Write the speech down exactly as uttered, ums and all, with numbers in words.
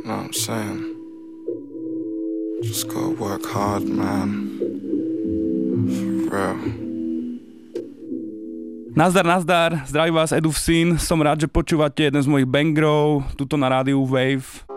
know what I'm saying? Just gotta work hard, man. For real. Nazdar, nazdar, zdraví vás Edův syn, som rád, že počúvate jeden z mojich bangrov, tuto na rádiu Wave.